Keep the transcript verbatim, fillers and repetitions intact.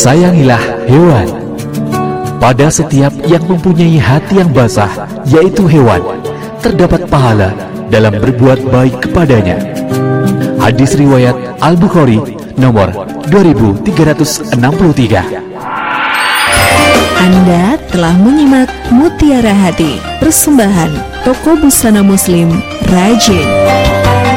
Sayangilah hewan. Pada setiap yang mempunyai hati yang basah, yaitu hewan, terdapat pahala dalam berbuat baik kepadanya. Hadis riwayat Al-Bukhari nomor dua ribu tiga ratus enam puluh tiga. Anda telah menyimak Mutiara Hati, persembahan Toko Busana Muslim Rajin.